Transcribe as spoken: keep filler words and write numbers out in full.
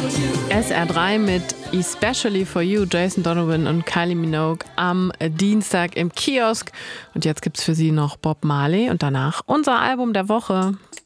S R drei mit Especially for You, Jason Donovan und Kylie Minogue am Dienstag im Kiosk. Und jetzt gibt's für Sie noch Bob Marley und danach unser Album der Woche.